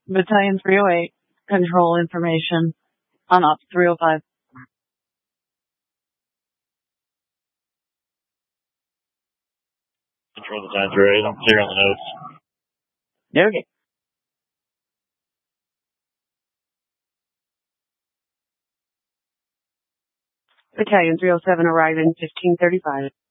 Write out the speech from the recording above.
Battalion 308, control information on Op 305. Control Battalion 308, I'm clear on the notes. Okay. Battalion 307 arriving 1535.